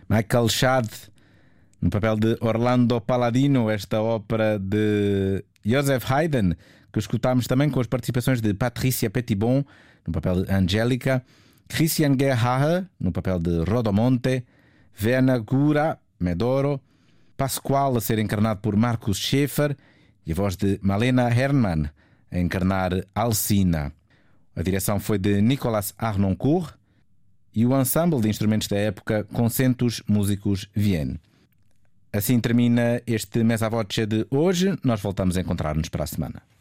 Michael Schad no papel de Orlando Paladino, esta ópera de Joseph Haydn, que escutámos também com as participações de Patricia Petitbon no papel de Angélica, Christian Gerhaher no papel de Rodomonte, Werner Gura, Medoro, Pascoal a ser encarnado por Marcus Schäfer e a voz de Malena Herrmann a encarnar Alcina. A direção foi de Nicolas Arnoncourt e o ensemble de instrumentos da época Concentus Musicus Vienne. Assim termina este Mesa Voce de hoje. Nós voltamos a encontrar-nos para a semana.